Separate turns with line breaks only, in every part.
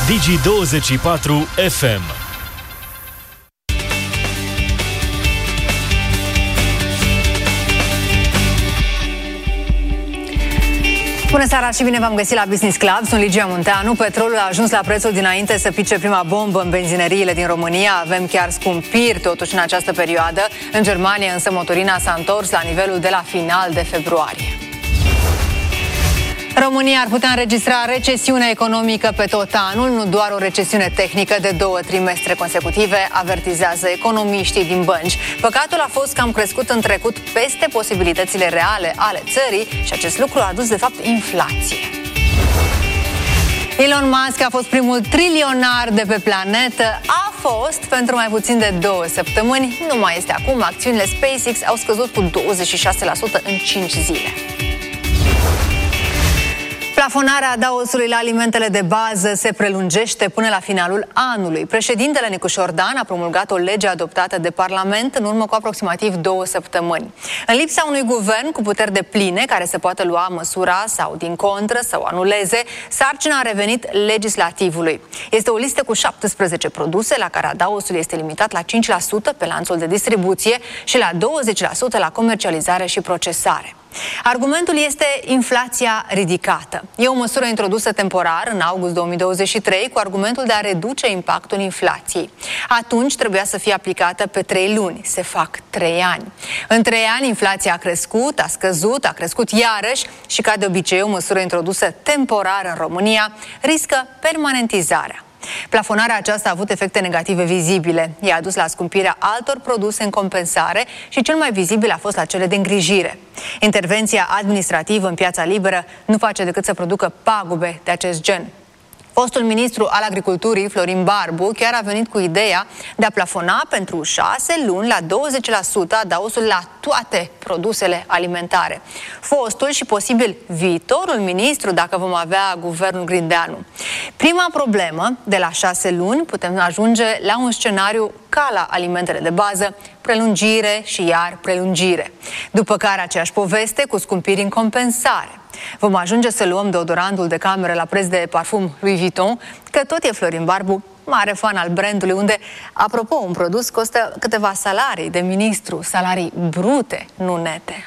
Digi24 FM.
Bună seara și bine v-am găsit la Business Club. Sunt Ligia Munteanu. Petrolul a ajuns la prețul dinainte să pice prima bombă în benzineriile din România. Avem chiar scumpiri totuși în această perioadă. În Germania însă motorina s-a întors la nivelul de la final de februarie. România ar putea înregistra recesiune economică pe tot anul, nu doar o recesiune tehnică de 2 trimestre consecutive, avertizează economiștii din bănci. Păcatul a fost că am crescut în trecut peste posibilitățile reale ale țării și acest lucru a adus de fapt inflație. Elon Musk a fost primul trilionar de pe planetă. A fost pentru mai puțin de 2 săptămâni. Nu mai este acum. Acțiunile SpaceX au scăzut cu 26% în 5 zile. Plafonarea adaosului la alimentele de bază se prelungește până la finalul anului. Președintele Nicușor Dan a promulgat o lege adoptată de Parlament în urmă cu aproximativ 2 săptămâni. În lipsa unui guvern cu puteri depline care să poată lua măsura sau din contră să o anuleze, sarcina a revenit legislativului. Este o listă cu 17 produse la care adaosul este limitat la 5% pe lanțul de distribuție și la 20% la comercializare și procesare. Argumentul este inflația ridicată. E o măsură introdusă temporar în august 2023 cu argumentul de a reduce impactul inflației. Atunci trebuia să fie aplicată pe 3 luni. Se fac 3 ani. În 3 ani inflația a crescut, a scăzut, a crescut iarăși și ca de obicei o măsură introdusă temporar în România riscă permanentizarea. Plafonarea aceasta a avut efecte negative vizibile. I-a adus la scumpirea altor produse în compensare și cel mai vizibil a fost la cele de îngrijire. Intervenția administrativă în piața liberă nu face decât să producă pagube de acest gen. Fostul ministru al Agriculturii, Florin Barbu, chiar a venit cu ideea de a plafona pentru 6 luni la 20% adaosul la toate produsele alimentare. Fostul și posibil viitorul ministru, dacă vom avea guvernul Grindeanu. Prima problemă, de la 6 luni putem ajunge la un scenariu ca la alimentele de bază, prelungire și iar prelungire. După care aceeași poveste cu scumpiri în compensare. Vom ajunge să luăm deodorantul de cameră la preț de parfum Louis Vuitton, că tot e Florin Barbu, mare fan al brandului, unde, apropo, un produs costă câteva salarii de ministru, salarii brute, nu nete.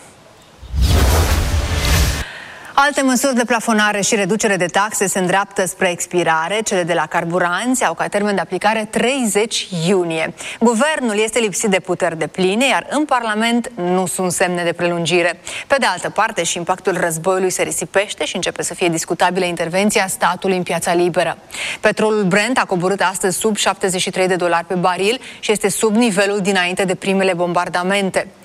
Alte măsuri de plafonare și reducere de taxe se îndreaptă spre expirare. Cele de la carburanți au ca termen de aplicare 30 iunie. Guvernul este lipsit de puteri depline, iar în Parlament nu sunt semne de prelungire. Pe de altă parte, și impactul războiului se risipește și începe să fie discutabilă intervenția statului în piața liberă. Petrolul Brent a coborât astăzi sub $73 pe baril și este sub nivelul dinainte de primele bombardamente.